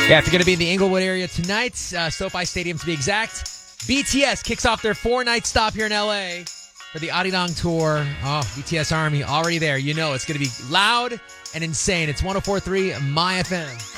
Yeah, if you're going to be in the Inglewood area tonight, SoFi Stadium to be exact, BTS kicks off their 4-night stop here in LA for the Arirang Tour. Oh, BTS Army already there. You know it's going to be loud and insane. It's 104.3 My FM.